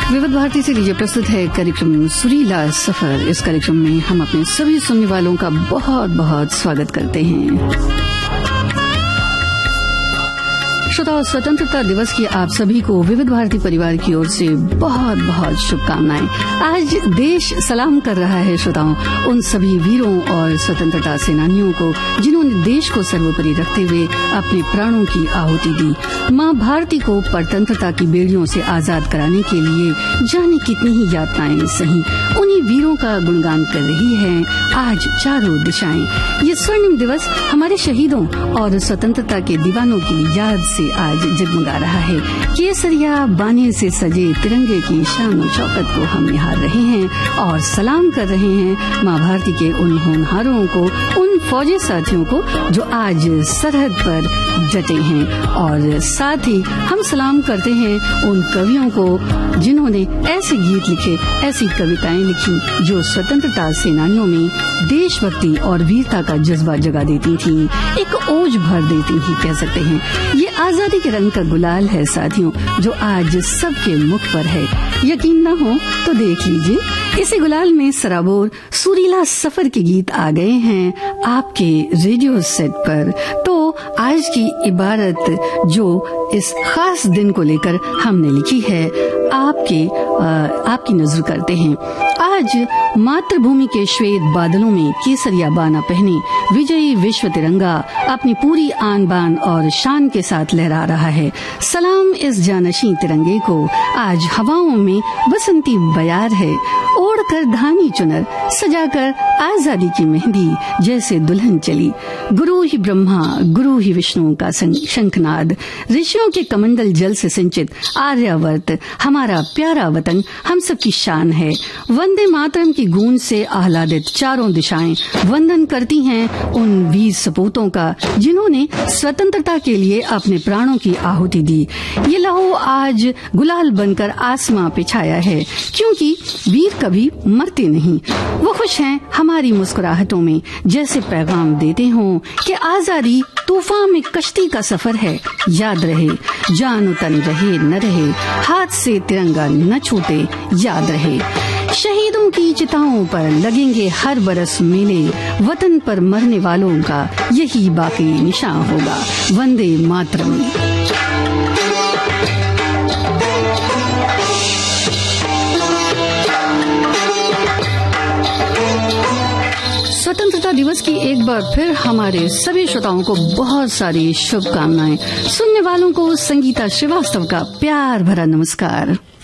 विविध भारती से लीजिए प्रस्तुत है कार्यक्रम सुरीला सफर। इस कार्यक्रम में हम अपने सभी सुनने वालों का बहुत बहुत स्वागत करते हैं। श्रोताओं, स्वतंत्रता दिवस की आप सभी को विविध भारती परिवार की ओर से बहुत बहुत शुभकामनाएं। आज देश सलाम कर रहा है श्रोताओं उन सभी वीरों और स्वतंत्रता सेनानियों को जिन्होंने देश को सर्वोपरि रखते हुए अपने प्राणों की आहुति दी। मां भारती को परतंत्रता की बेड़ियों से आजाद कराने के लिए जाने कितनी ही यातनाएं सही, उन्हीं वीरों का गुणगान कर रही है आज चारों दिशाएं। ये स्वर्णिम दिवस हमारे शहीदों और स्वतंत्रता के दीवानों की याद से आज जगमगा रहा है। केसरिया बाने से सजे तिरंगे की शान और शौकत को हम निहार रहे हैं और सलाम कर रहे हैं मां भारती के उन होनहारों को, उन फौजी साथियों को जो आज सरहद पर डटे हैं। और साथ ही हम सलाम करते हैं उन कवियों को जिन्होंने ऐसे गीत लिखे, ऐसी कविताएं लिखी जो स्वतंत्रता सेनानियों में देशभक्ति और वीरता का जज्बा जगा देती थी, एक ओज भर देती थी कह सकते हैं। ये आजादी के रंग का गुलाल है साथियों जो आज सबके मुख पर है। यकीन न हो तो देख लीजिए, इसी गुलाल में सराबोर सुरीला सफर के गीत आ गए हैं आपके रेडियो सेट पर। तो आज की इबारत जो इस खास दिन को लेकर हमने लिखी है आपकी नजर करते हैं। आज मातृभूमि के श्वेत बादलों में केसरिया बाना पहने विजयी विश्व तिरंगा अपनी पूरी आन बान और शान के साथ लहरा रहा है। सलाम इस जानशी तिरंगे को, आज हवाओं में बसंती बयार है। ओढ़कर धानी चुनर सजाकर आजादी की मेहंदी जैसे दुल्हन चली। गुरु ही ब्रह्मा गुरु ही विष्णु का शंखनाद, ऋषियों के कमंडल जल से सिंचित आर्यावर्त हमारा प्यारा वतन हम सब की शान है। वंदे मातरम की गूंज से आह्लादित चारों दिशाएं वंदन करती हैं उन वीर सपूतों का जिन्होंने स्वतंत्रता के लिए अपने प्राणों की आहुति दी। ये लहू आज गुलाल बनकर आसमां पे छाया है क्योंकि वीर कभी मरते नहीं। वो खुश हैं हमारी मुस्कुराहटों में, जैसे पैगाम देते हों कि आजादी तूफान में कश्ती का सफर है। याद रहे जान तन रहे न रहे, हाथ से तिरंगा न छूटे, याद रहे। शहीदों की चिताओं पर लगेंगे हर बरस मेले, वतन पर मरने वालों का यही बाकी निशान होगा। वंदे मातरम। स्वतंत्रता दिवस की एक बार फिर हमारे सभी श्रोताओं को बहुत सारी शुभकामनाएं। सुनने वालों को संगीता श्रीवास्तव का प्यार भरा नमस्कार।